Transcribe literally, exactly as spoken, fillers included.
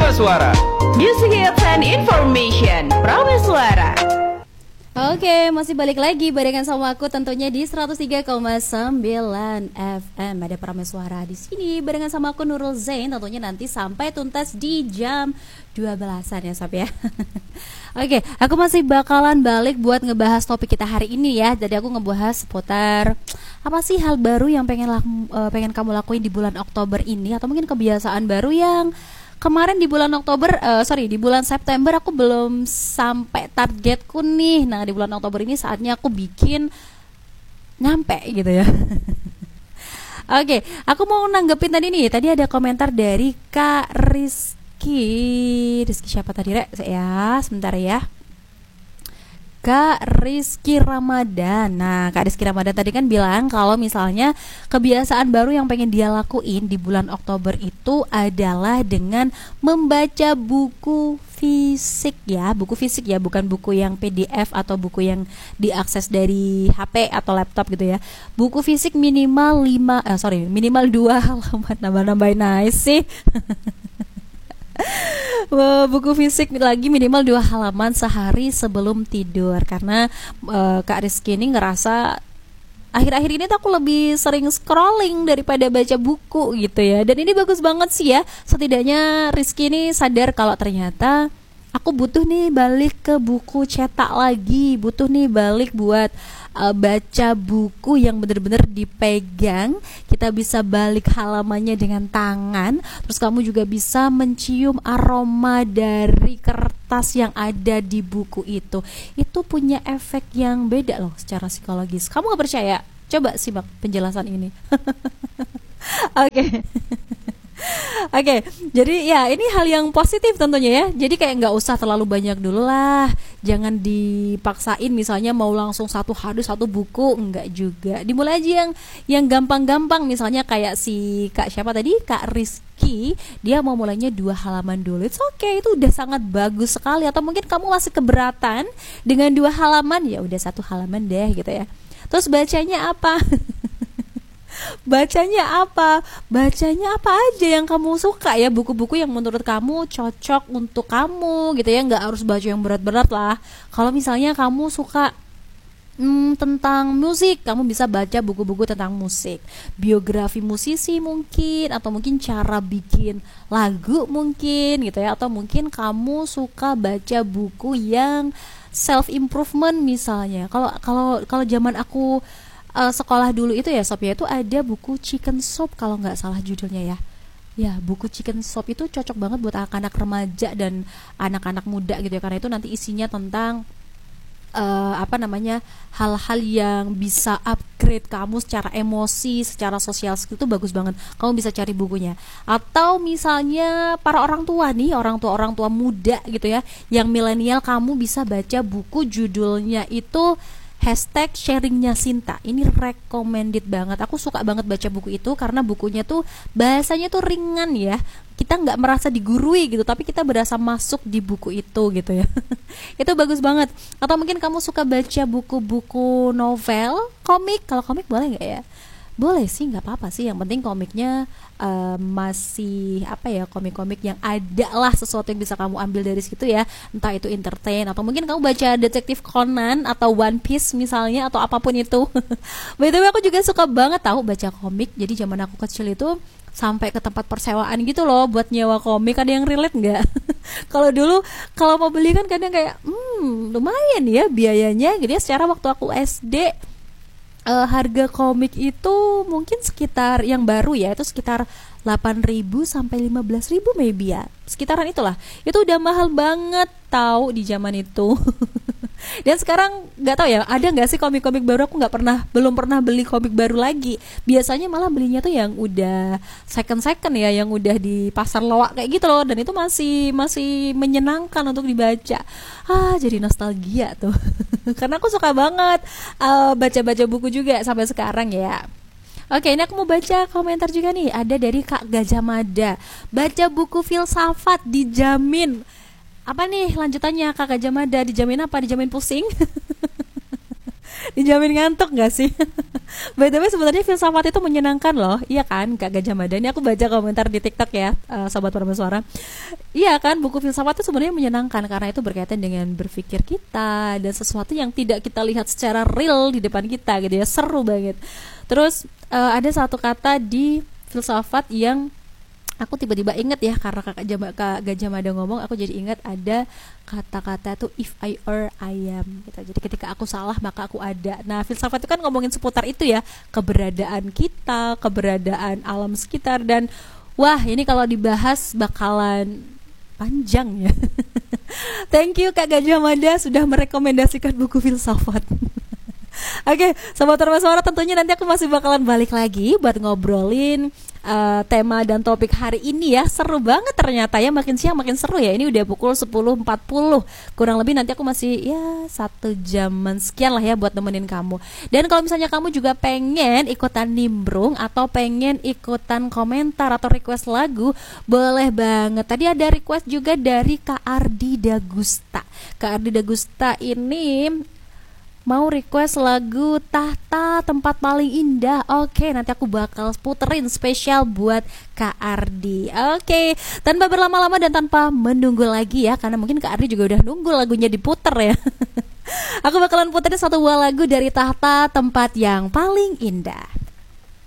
Prameswara. Music hits and information. Prameswara. Oke, masih balik lagi barengan sama aku tentunya di seratus tiga koma sembilan F M. Ada Prameswara di sini barengan sama aku Nurul Zain, tentunya nanti sampai tuntas di jam dua belasan ya Sob ya. Oke, aku masih bakalan balik buat ngebahas topik kita hari ini ya. Jadi aku ngebahas seputar apa sih hal baru yang pengen laku, uh, pengen kamu lakuin di bulan Oktober ini, atau mungkin kebiasaan baru yang kemarin di bulan Oktober, uh, sorry di bulan September aku belum sampai targetku nih. Nah di bulan Oktober ini saatnya aku bikin nyampe gitu ya. Oke, aku mau nanggepin tadi nih. Tadi ada komentar dari Kak Rizky. Rizky siapa tadi Rek? Ya, sebentar ya. Kak Rizky Ramadan. Nah, Kak Rizky Ramadan tadi kan bilang kalau misalnya kebiasaan baru yang pengen dia lakuin di bulan Oktober itu adalah dengan membaca buku fisik ya, buku fisik ya, bukan buku yang P D F atau buku yang diakses dari H P atau laptop gitu ya. Buku fisik minimal lima, eh, sorry, minimal dua halaman. Nambah-nambahin nice sih. Wow, buku fisik lagi minimal dua halaman sehari sebelum tidur. Karena uh, Kak Rizky ini ngerasa akhir-akhir ini tuh aku lebih sering scrolling daripada baca buku gitu ya. Dan ini bagus banget sih ya. Setidaknya Rizky ini sadar kalau ternyata aku butuh nih balik ke buku cetak lagi, butuh nih balik buat uh, baca buku yang benar-benar dipegang. Kita bisa balik halamannya dengan tangan. Terus kamu juga bisa mencium aroma dari kertas yang ada di buku itu. Itu punya efek yang beda loh secara psikologis. Kamu gak percaya? Coba simak penjelasan ini. Oke. Oke, okay, jadi ya ini hal yang positif tentunya ya. Jadi kayak nggak usah terlalu banyak dulu lah. Jangan dipaksain misalnya mau langsung satu hari satu buku, enggak juga. Dimulai aja yang yang gampang-gampang. Misalnya kayak si Kak siapa tadi, Kak Rizky, dia mau mulainya dua halaman dulu. It's okay, itu udah sangat bagus sekali. Atau mungkin kamu masih keberatan dengan dua halaman, ya udah satu halaman deh gitu ya. Terus bacanya apa? Bacanya apa? Bacanya apa aja yang kamu suka ya, buku-buku yang menurut kamu cocok untuk kamu gitu ya. Nggak harus baca yang berat-berat lah. Kalau misalnya kamu suka hmm, tentang musik, kamu bisa baca buku-buku tentang musik, biografi musisi mungkin, atau mungkin cara bikin lagu mungkin gitu ya. Atau mungkin kamu suka baca buku yang self improvement misalnya. Kalau kalau kalau zaman aku Uh, sekolah dulu itu ya Sob ya, itu ada buku Chicken Soup kalau nggak salah judulnya ya. Ya, buku Chicken Soup itu cocok banget buat anak-anak remaja dan anak-anak muda gitu ya, karena itu nanti isinya tentang uh, apa namanya hal-hal yang bisa upgrade kamu secara emosi, secara sosial skill. Itu bagus banget. Kamu bisa cari bukunya. Atau misalnya para orang tua nih, orang tua orang tua muda gitu ya, yang milenial, kamu bisa baca buku judulnya itu Hashtag Sharingnya Sinta. Ini recommended banget. Aku suka banget baca buku itu karena bukunya tuh bahasanya tuh ringan ya. Kita nggak merasa digurui gitu, tapi kita berasa masuk di buku itu gitu ya. Itu bagus banget. Atau mungkin kamu suka baca buku-buku novel, komik. Kalau komik boleh nggak ya? Boleh sih, nggak apa-apa sih. Yang penting komiknya uh, masih apa ya, komik-komik yang ada lah sesuatu yang bisa kamu ambil dari situ ya. Entah itu entertain, atau mungkin kamu baca Detektif Conan atau One Piece misalnya, atau apapun itu. By the way, aku juga suka banget tahu baca komik. Jadi zaman aku kecil itu sampai ke tempat persewaan gitu loh buat nyewa komik. Ada yang relate nggak? Kalau dulu kalau mau beli kan kadang kayak hmm lumayan ya biayanya gitu ya. Secara waktu aku S D, Uh, harga komik itu mungkin sekitar yang baru ya, itu sekitar delapan ribu sampai lima belas ribu maybe ya. Sekitaran itulah. Itu udah mahal banget tahu di zaman itu. Dan sekarang nggak tahu ya, ada nggak sih komik-komik baru? Aku nggak pernah, belum pernah beli komik baru lagi. Biasanya malah belinya tuh yang udah second-second ya, yang udah di pasar loak kayak gitu loh. Dan itu masih masih menyenangkan untuk dibaca. Ah, jadi nostalgia tuh. Karena aku suka banget uh, baca-baca buku juga sampai sekarang ya. Oke, ini aku mau baca komentar juga nih. Ada dari Kak Gajah Mada. Baca buku filsafat dijamin. Apa nih lanjutannya Kak Gajah Mada? Dijamin apa? Dijamin pusing? Dijamin ngantuk gak sih? By the way sebenarnya filsafat itu menyenangkan loh. Iya kan Kak Gajah Mada? Ini aku baca komentar di TikTok ya, uh, Sobat Permeswara. Iya kan, buku filsafat itu sebenarnya menyenangkan karena itu berkaitan dengan berpikir kita dan sesuatu yang tidak kita lihat secara real di depan kita gitu ya. Seru banget. Terus uh, ada satu kata di filsafat yang aku tiba-tiba inget ya, karena kakak Jama, Kak Gajah Mada ngomong, aku jadi ingat ada kata-kata tuh if I are I am gitu. Jadi ketika aku salah maka aku ada. Nah filsafat itu kan ngomongin seputar itu ya, keberadaan kita, keberadaan alam sekitar, dan wah ini kalau dibahas bakalan panjang ya. Thank you Kak Gajah Mada sudah merekomendasikan buku filsafat. Oke, Sobat Permeswara, tentunya nanti aku masih bakalan balik lagi buat ngobrolin uh, tema dan topik hari ini ya. Seru banget ternyata ya, makin siang makin seru ya. Ini udah pukul sepuluh empat puluh. Kurang lebih nanti aku masih ya satu jaman sekian lah ya buat nemenin kamu. Dan kalau misalnya kamu juga pengen ikutan nimbrung atau pengen ikutan komentar atau request lagu, boleh banget. Tadi ada request juga dari Kak Ardi Dagusta. Kak Ardi Dagusta ini mau request lagu Tahta Tempat Paling Indah. Oke, nanti aku bakal puterin spesial buat Kak Ardi. Oke, tanpa berlama-lama dan tanpa menunggu lagi ya, karena mungkin Kak Ardi juga udah nunggu lagunya diputer ya. Aku bakalan puterin satu buah lagu dari Tahta Tempat Yang Paling Indah.